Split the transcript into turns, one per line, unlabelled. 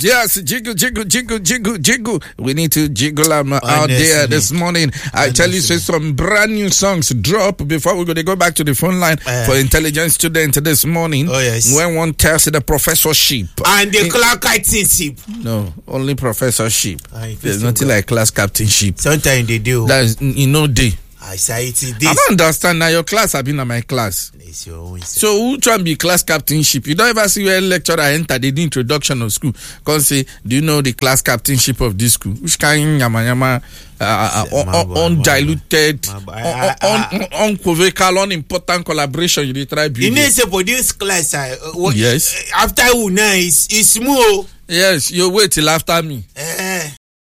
Yes, jiggle. We need to jiggle out there this morning. I tell you, say some brand new songs drop before we're going to go back to the phone line for intelligence student this morning.
Oh, yes.
When one test the professorship.
And the class captainship.
No, only professorship. There's nothing like class captainship.
Sometimes they do.
That's, day.
I say it is
this. I don't understand now. Your class have been at my class. So who try and be class captainship? You don't ever see where a lecturer enter the introduction of school. Because say, do you know the class captainship of this school? Which kind of undiluted, unquovical, unimportant collaboration you try build.
You know, say for this class,
yes.
After you know, it's small.
Yes, you wait till after me.